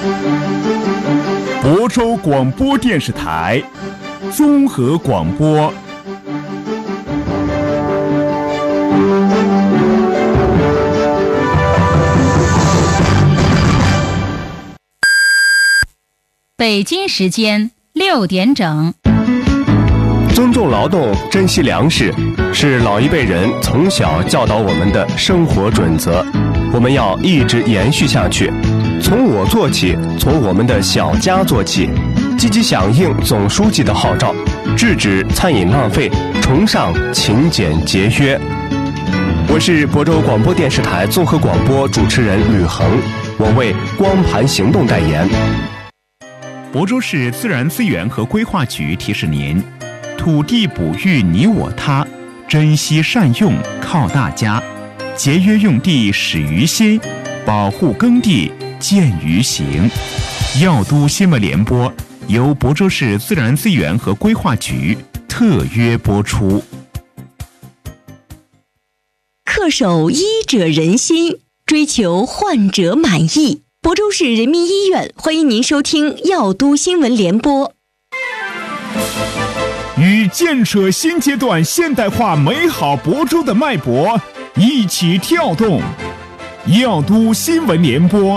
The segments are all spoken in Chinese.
亳州广播电视台综合广播。 北京时间6点整。 尊重劳动，珍惜粮食，是老一辈人从小教导我们的生活准则，我们要一直延续下去。从我做起，从我们的小家做起，积极响应总书记的号召，制止餐饮浪费，崇尚勤俭节约。我是亳州广播电视台综合广播主持人吕恒，我为光盘行动代言。 亳州市自然资源和规划局提示您：土地哺育你我他，珍惜善用靠大家，节约用地始于心，保护耕地见于行。药都新闻联播由亳州市自然资源和规划局特约播出。 恪守医者仁心，追求患者满意。亳州市人民医院欢迎您收听药都新闻联播。 与建设新阶段现代化美好亳州的脉搏一起跳动，药都新闻联播。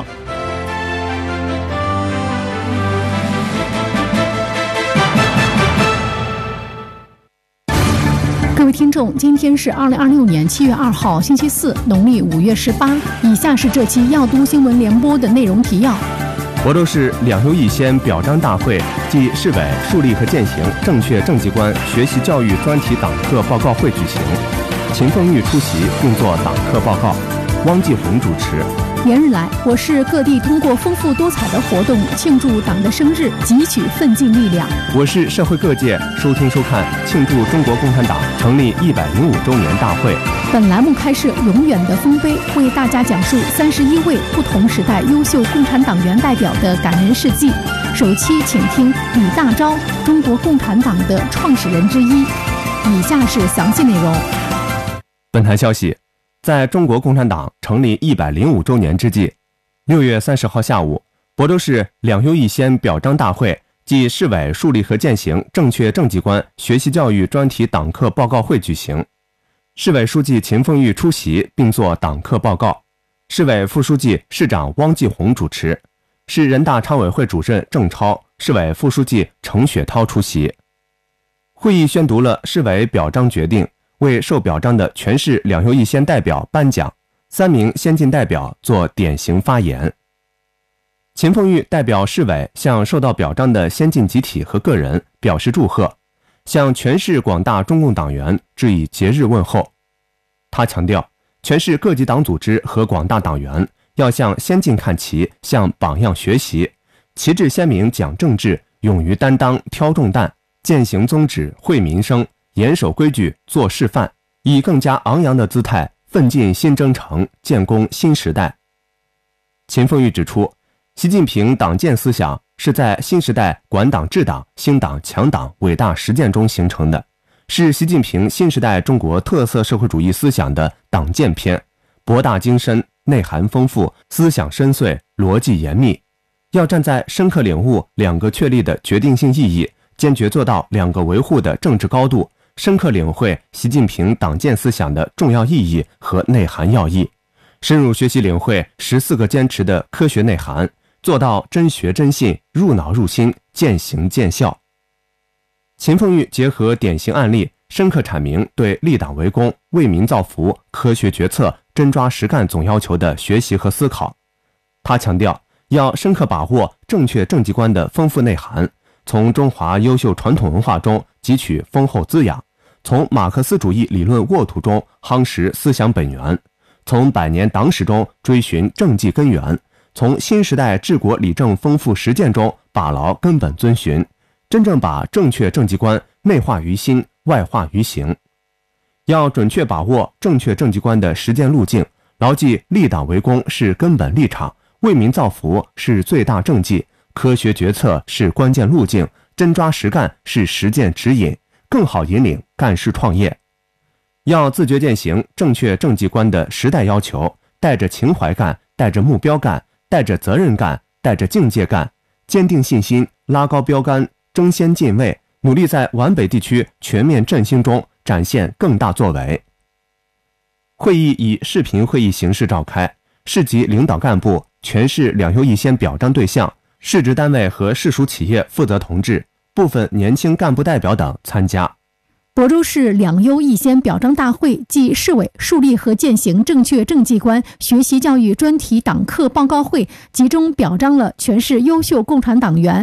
各位听众，今天是2026年7月2号，星期四，农历5月18。以下是这期药都新闻联播的内容提要。 亳州市两优一先表彰大会暨市委树立和践行正确政绩观学习教育专题党课报告会举行，秦凤玉出席并作党课报告，汪继红主持。 连日来，我市各地通过丰富多彩的活动庆祝党的生日，汲取奋进力量。 我市社会各界收听收看庆祝中国共产党成立105周年大会。 本栏目开设永远的丰碑，为大家讲述31位不同时代优秀共产党员代表的感人事迹。首期请听李大钊，中国共产党的创始人之一。以下是详细内容。 本台消息，在中国共产党成立105周年之际，6月30号下午，亳州市两优一先表彰大会暨市委树立和践行正确政绩观学习教育专题党课报告会举行。市委书记秦凤玉出席并作党课报告，市委副书记、市长汪继红主持，市人大常委会主任郑超、市委副书记程雪涛出席。会议宣读了市委表彰决定，为受表彰的全市两优一先代表颁奖，3名先进代表作典型发言。秦凤玉代表市委向受到表彰的先进集体和个人表示祝贺，向全市广大中共党员致以节日问候。他强调，全市各级党组织和广大党员要向先进看齐，向榜样学习，旗帜鲜明讲政治，勇于担当挑重担，践行宗旨惠民生，严守规矩做示范，以更加昂扬的姿态奋进新征程，建功新时代。秦凤玉指出，习近平党建思想是在新时代管党治党、兴党强党伟大实践中形成的，是习近平新时代中国特色社会主义思想的党建篇，博大精深，内涵丰富，思想深邃，逻辑严密。要站在深刻领悟2个确立的决定性意义，坚决做到2个维护的政治高度，深刻领会习近平党建思想的重要意义和内涵要义，深入学习领会14个坚持的科学内涵，做到真学真信，入脑入心，见行见效。秦凤玉结合典型案例，深刻阐明对立党为公、为民造福、科学决策、真抓实干总要求的学习和思考。他强调，要深刻把握正确政绩观的丰富内涵，从中华优秀传统文化中汲取丰厚滋养，从马克思主义理论沃土中夯实思想本源，从100年党史中追寻政绩根源，从新时代治国理政丰富实践中把牢根本遵循，真正把正确政绩观内化于心，外化于行。要准确把握正确政绩观的实践路径，牢记立党为公是根本立场，为民造福是最大政绩，科学决策是关键路径，真抓实干是实践指引，更好引领干事创业。要自觉践行正确政绩观的时代要求，带着情怀干，带着目标干，带着责任干， 带着境界感，坚定信心，拉高标杆，争先进位，努力在皖北地区全面振兴中展现更大作为。会议以视频会议形式召开，市级领导干部、全市两优一先表彰对象、市直单位和市属企业负责同志、部分年轻干部代表等参加。 亳州市两优一先表彰大会暨市委树立和践行正确政绩观学习教育专题党课报告会，集中表彰了全市优秀共产党员